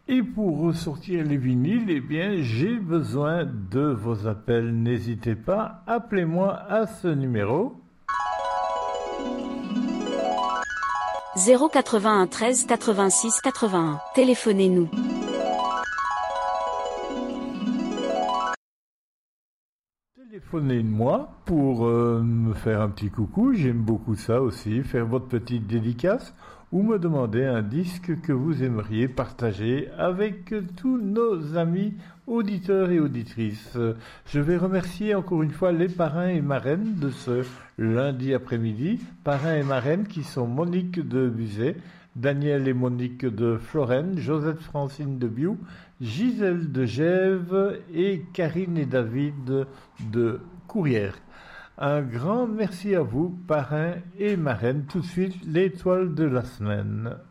Et pour ressortir les vinyles, eh bien, j'ai besoin de vos appels. N'hésitez pas, appelez-moi à ce numéro. 081 13 86 81. Téléphonez-nous. Téléphonez-moi pour me faire un petit coucou. J'aime beaucoup ça aussi, faire votre petite dédicace ou me demander un disque que vous aimeriez partager avec tous nos amis auditeurs et auditrices. Je vais remercier encore une fois les parrains et marraines de ce lundi après-midi. Parrains et marraines qui sont Monique de Buzet, Daniel et Monique de Florenne, Josette Francine de Biou, Gisèle de Gèves et Karine et David de Courrières. Un grand merci à vous, parrains et marraines. Tout de suite, l'étoile de la semaine.